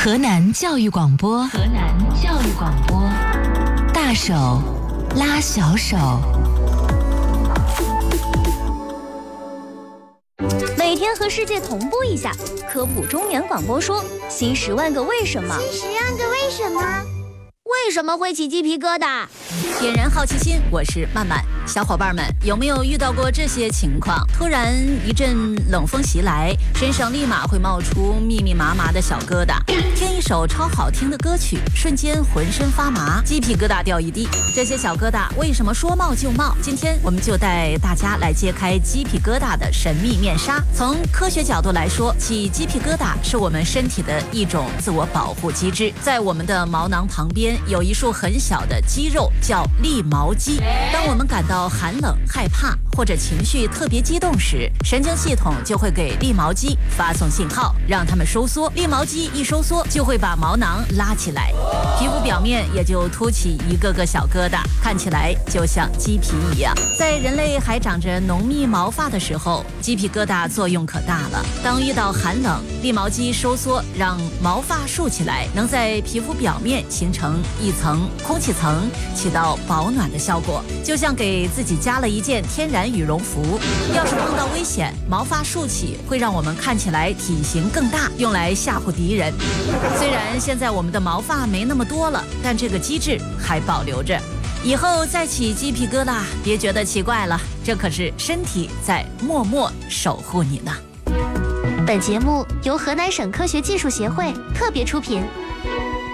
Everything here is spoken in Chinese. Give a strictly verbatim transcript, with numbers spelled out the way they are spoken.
河南教育广播，河南教育广播，大手拉小手。 每天和世界同步一下，科普中原广播说新十万个为什么。 新十万个为什么？为什么会起鸡皮疙瘩？ 点燃好奇心，我是曼曼。小伙伴们有没有遇到过这些情况？突然一阵冷风袭来，身上立马会冒出密密麻麻的小疙瘩。听一首超好听的歌曲，瞬间浑身发麻，鸡皮疙瘩掉一地。这些小疙瘩为什么说冒就冒？今天我们就带大家来揭开鸡皮疙瘩的神秘面纱。从科学角度来说，起鸡皮疙瘩是我们身体的一种自我保护机制。在我们的毛囊旁边有一束很小的肌肉，叫立毛肌。当我们感到寒冷、害怕或者情绪特别激动时，神经系统就会给立毛肌发送信号，让它们收缩。立毛肌一收缩，就会把毛囊拉起来，皮肤表面也就凸起一个个小疙瘩，看起来就像鸡皮一样。在人类还长着浓密毛发的时候，鸡皮疙瘩作用可大了。当遇到寒冷，立毛肌收缩，让毛发竖起来，能在皮肤表面形成一层空气层，起到保暖的效果，就像给自己加了一件天然羽绒服。要是碰到危险，毛发竖起会让我们看起来体型更大，用来吓唬敌人。虽然现在我们的毛发没那么多了，但这个机制还保留着。以后再起鸡皮疙瘩，别觉得奇怪了，这可是身体在默默守护你呢。 本节目由河南省科学技术协会特别出品。